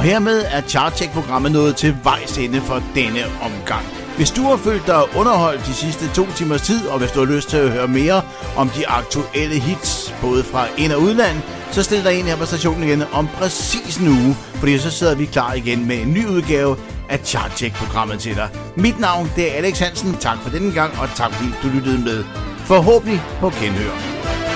hermed er Chartcheck-programmet nået til vejs ende for denne omgang. Hvis du har følt dig underholdt de sidste 2 timers tid, og hvis du har lyst til at høre mere om de aktuelle hits, både fra ind- og udland, så stil dig ind her på stationen igen om præcis en uge, fordi så sidder vi klar igen med en ny udgave af Chartcheck-programmet til dig. Mit navn det er Alex Hansen. Tak for denne gang, og tak fordi du lyttede med. Forhåbentlig på genhør.